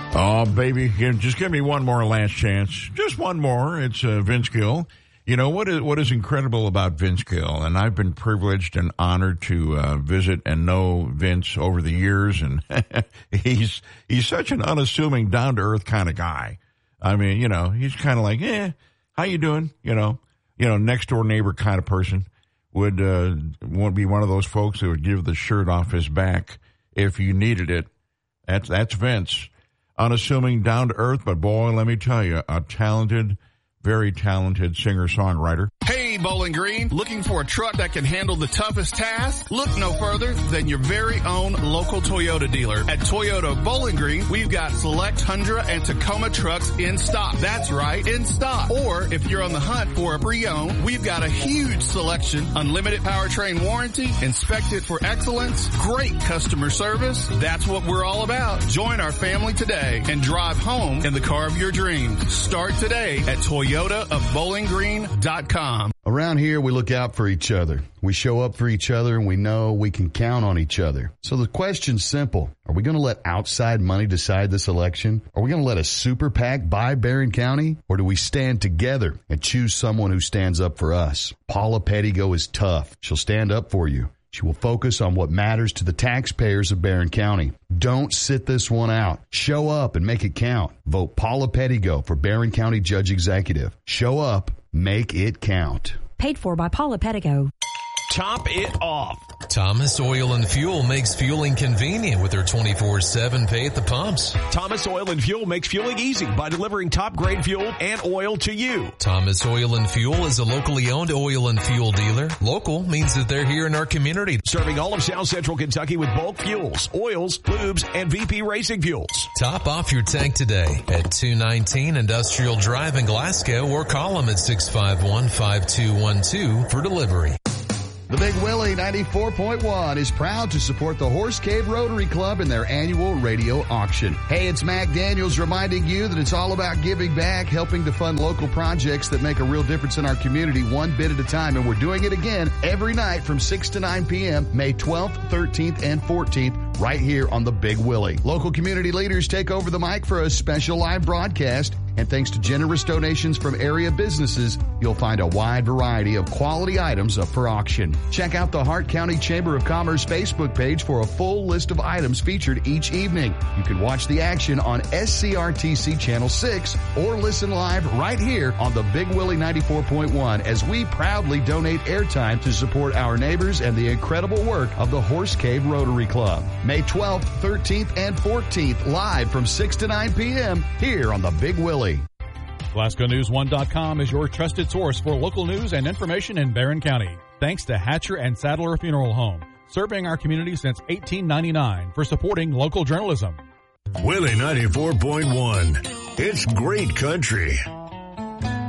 Oh, baby, just give me one more last chance. Just one more. It's Vince Gill. You know, what is incredible about Vince Gill, and I've been privileged and honored to visit and know Vince over the years, and he's such an unassuming, down-to-earth kind of guy. I mean, you know, he's kind of like, how you doing? You know, next-door neighbor kind of person. Would be one of those folks that would give the shirt off his back if you needed it. That's Vince. Unassuming, down to earth, but boy, let me tell you, a talented, very talented singer-songwriter. Hey, Bowling Green, looking for a truck that can handle the toughest task? Look no further than your very own local Toyota dealer. At Toyota Bowling Green, we've got select Tundra and Tacoma trucks in stock. That's right, in stock. Or if you're on the hunt for a pre-owned, we've got a huge selection, unlimited powertrain warranty, inspected for excellence, great customer service. That's what we're all about. Join our family today and drive home in the car of your dreams. Start today at ToyotaofBowlingGreen.com. Around here, we look out for each other. We show up for each other, and we know we can count on each other. So the question's simple. Are we going to let outside money decide this election? Are we going to let a super PAC buy Barron County? Or do we stand together and choose someone who stands up for us? Paula Pettigo is tough. She'll stand up for you. She will focus on what matters to the taxpayers of Barron County. Don't sit this one out. Show up and make it count. Vote Paula Pettigo for Barron County Judge Executive. Show up, make it count. Paid for by Paula Pettigo. Top it off. Thomas Oil and Fuel makes fueling convenient with their 24/7 pay at the pumps. Thomas Oil and Fuel makes fueling easy by delivering top-grade fuel and oil to you. Thomas Oil and Fuel is a locally owned oil and fuel dealer. Local means that they're here in our community. Serving all of South Central Kentucky with bulk fuels, oils, lubes, and VP Racing fuels. Top off your tank today at 219 Industrial Drive in Glasgow or call them at 651-5212 for delivery. The Big Willie 94.1 is proud to support the Horse Cave Rotary Club in their annual radio auction. Hey, it's Mac Daniels reminding you that it's all about giving back, helping to fund local projects that make a real difference in our community one bit at a time. And we're doing it again every night from 6 to 9 p.m., May 12th, 13th, and 14th, right here on the Big Willie. Local community leaders take over the mic for a special live broadcast. And thanks to generous donations from area businesses, you'll find a wide variety of quality items up for auction. Check out the Hart County Chamber of Commerce Facebook page for a full list of items featured each evening. You can watch the action on SCRTC Channel 6 or listen live right here on the Big Willie 94.1 as we proudly donate airtime to support our neighbors and the incredible work of the Horse Cave Rotary Club. May 12th, 13th, and 14th, live from 6 to 9 p.m. here on the Big Willie. GlasgowNews1.com is your trusted source for local news and information in Barron County. Thanks to Hatcher and Sadler Funeral Home, serving our community since 1899 for supporting local journalism. Willie 94.1. It's great country.